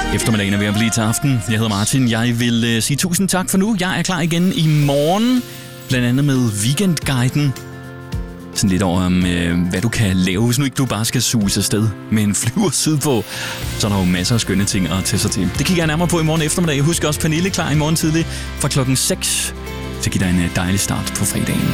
Eftermiddagen er ved at blive til aften. Jeg hedder Martin. Jeg vil sige tusind tak for nu. Jeg er klar igen i morgen. Blandt andet med Weekendguiden. Sådan lidt over om, hvad du kan lave, hvis nu ikke du bare skal suge afsted med en flyver sydpå. Så er der jo masser af skønne ting at tage sig til. Det kigger jeg nærmere på i morgen eftermiddag. Husk også Pernille klar i morgen tidlig fra klokken 6. Så giver dig en dejlig start på fredagen.